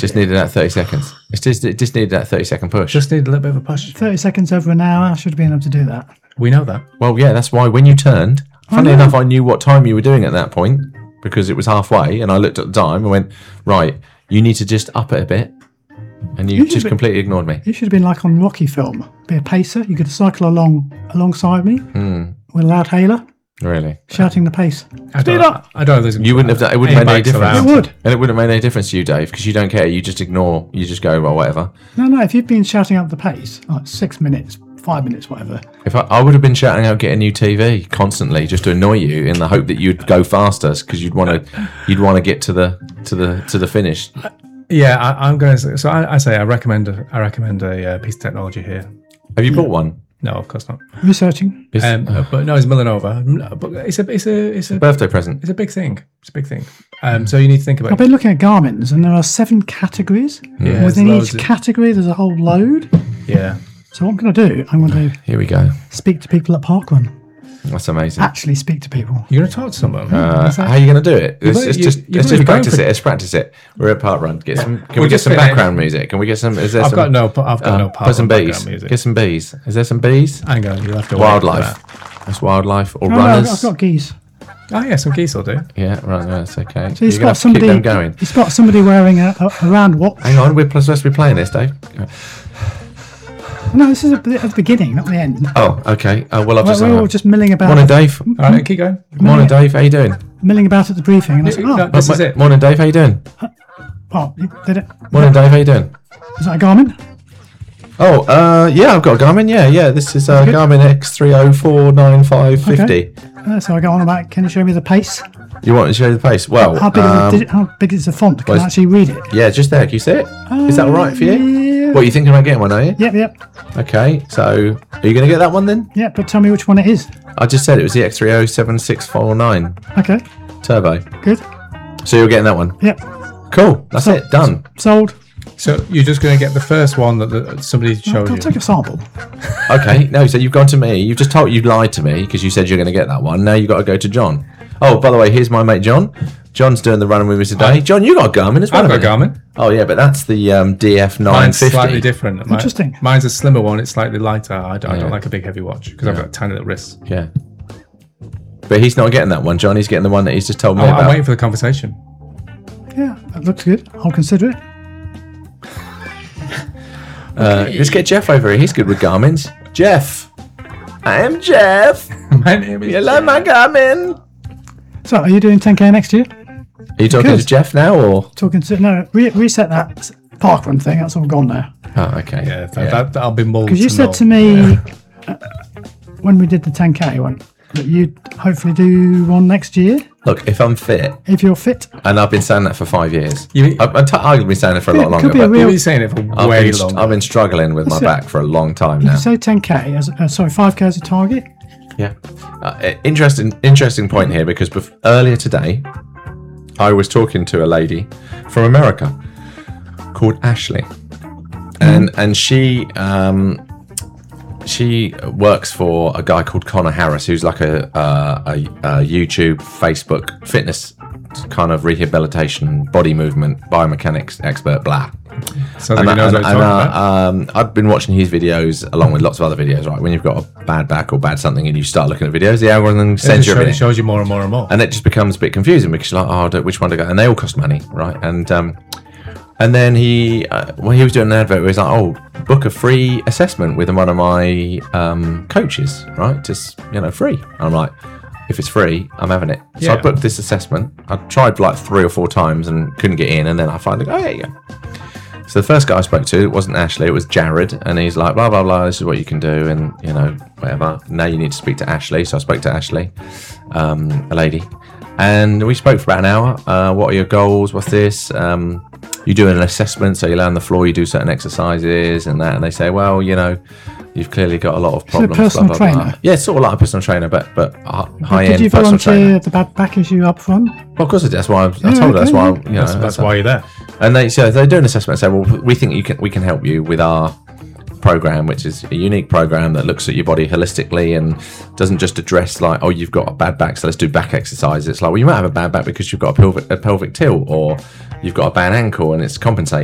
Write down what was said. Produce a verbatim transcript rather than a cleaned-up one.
Just needed that thirty seconds. It's just, it just needed that thirty second push. Just need a little bit of a push. thirty seconds over an hour. I should have been able to do that. We know that. Well, yeah, that's why when you turned, funnily enough, I knew what time you were doing at that point because it was halfway, and I looked at the time and went, right, you need to just up it a bit, and you, You just should be- completely ignored me. You should have been like on Rocky film. Be a pacer. You could cycle along alongside me Hmm. with a loud hailer, Really? shouting the pace. I Speed don't, up. I don't know. There's You wouldn't have done, it wouldn't have made any bikes difference. around. It would. And it wouldn't have made any difference to you, Dave, because you don't care. You just ignore, you just go, well, whatever. No, no. If you've been shouting up the pace, like six minutes, five minutes, whatever. If I, I would have been shouting out, get a new T V constantly just to annoy you in the hope that you'd go faster because you'd want to, you'd want to get to the, to the, to the finish. Yeah, I, I'm going to. So I, I say I recommend. A, I recommend a uh, piece of technology here. Have you bought one? No, of course not. Researching. It's Um, but no, it's Millanova. No, But it's a. It's a. It's a. birthday present. It's a big thing. It's a big thing. Um, so you need to think about. I've been looking at Garmin's, and there are seven categories. Yeah, Within there's each loads of- category, there's a whole load. Yeah. So what I'm going to do, I'm going to Here we go. speak to people at Parkrun. That's amazing. Actually, speak to people. You're going to talk to someone. Uh, how are you going to do it? Let's, You've let's already- just you- let's you've just already gone practice for- it. Let's practice it. We're at Park Run. Get some. Can We'll we get just some finish. background music? Can we get some? Is there I've some? got no. I've got no uh, part put some of bees. background music. Get some bees. Is there some bees? Hang on, you'll have to wait for Wildlife. that. That's wildlife or Oh, no, runners. I've got geese. Oh yeah, some geese will do. Yeah, right. No, that's okay. So he's You're gonna got have to keep somebody. them going. He's got somebody wearing a, a, a round watch. Hang on, we're supposed to be playing this, Dave. No, this is at the, at the beginning, not the end. Oh, okay. Uh, well, I've We're, just. we're all just milling about. Morning, Dave. All right, keep going. Morning, Dave. How you doing? Milling about at the briefing, and I said, No, "Oh, this Oh, is ma- it. Morning, Dave. How you doing? oh, you did it? Morning, Dave. How you doing? Is that a Garmin? Oh, uh, yeah, I've got a Garmin. Yeah, yeah. This is uh, Good. Garmin X three oh four nine five fifty. Uh, so I go on about. Can you show me the pace? You want to show the pace? Well, How big? um, is, the, how big is the font? Can well, I actually read it? yeah, just there. Can you see it? Is that all right for you? Yeah. What, you thinking about getting one, are you? Yep, yep, Okay, so are you going to get that one then? yep. But tell me which one it is. I just said it was the X three oh seven six four nine Okay, Turbo. good. So you're getting that one? Yep, Cool. That's it. Done. sold. So you're just going to get the first one that the, somebody showed I'll you. take a sample. Okay. No, so you've gone to me. You've just told you lied to me because you said you're going to get that one. Now you've got to go to John. Oh, by the way, here's my mate John. John's doing the running with me today. John, you got a Garmin as well. I've got a haven't you? Garmin. Oh yeah, but that's the um, D F nine Mine's fifty. slightly different. Mine- Interesting. Mine's a slimmer one. It's slightly lighter. I don't, I Yeah. don't like a big heavy watch because I've got tiny little wrists. Yeah. But he's not getting that one, John. He's getting the one that he's just told me I'm, about. I'm waiting for the conversation. Yeah, that looks good. I'll consider it. Uh, let's get Jeff over here. He's good with Garmin's. Jeff. I am Jeff. My name is. You love my Garmin. So, are you doing ten K next year? Are you talking Because- to Jeff now or? Talking to no, re- reset that Parkrun thing. That's all gone now. Oh, okay. Yeah, that, That, that'll be mulled. Because you to said know. to me uh, when we did the ten K one that you'd hopefully do one next year Look, if I'm fit, if you're fit. and I've been saying that for five years. You- I've, I've, t- I've been saying it for a lot It longer. could be a But real- You've been saying it for I've, way been, longer. I've been struggling with my That's it. back for a long time You now. say ten K as uh, sorry five K as a target. Yeah. Uh, interesting, interesting point here because bef- earlier today, I was talking to a lady from America called Ashley, and and she um, she works for a guy called Connor Harris, who's like a, uh, a, a YouTube, Facebook fitness kind of rehabilitation, body movement, biomechanics expert, blah. Sounds And, like he knows and- what he's and, talking about. uh, um, I've been watching his videos along with lots of other videos, right? When you've got a bad back or bad something and you start looking at videos, the algorithm It sends just you show- it everything. shows you more and more and more. And it just becomes a bit confusing because you're like, oh, I don't, which one to go? And they all cost money, right? And um, and then he, uh, when he was doing an advert, he was like, oh, book a free assessment with one of my um, coaches, right? Just, you know, free. And I'm like, if it's free, I'm having it. So I Yeah. booked this assessment. I tried like three or four times and couldn't get in. And then I finally go, oh, yeah, you go. So the first guy I spoke to, it wasn't Ashley, it was Jared. And he's like, blah, blah, blah, this is what you can do. And, you know, whatever. Now you need to speak to Ashley. So I spoke to Ashley, um, a lady. And we spoke for about an hour. Uh, what are your goals? What's this? Um, you do an assessment. So you lay on the floor, you do certain exercises and that. And they say, well, you know, you've clearly got a lot of problems. personal blah, blah, blah. trainer? Yeah, it's sort of like a personal trainer, but but high Did end you personal trainer. volunteer the bad back issue up front? Well, of course I did. That's why I, I Yeah, told her. That's okay, why I, yeah. you know. That's, that's why you're there. And they so they do an assessment and say, well, we think you can we can help you with our program, which is a unique program that looks at your body holistically and doesn't just address like, oh, you've got a bad back, so let's do back exercise. It's like, well, you might have a bad back because you've got a pelvic, a pelvic tilt, or you've got a bad ankle and it's compensating.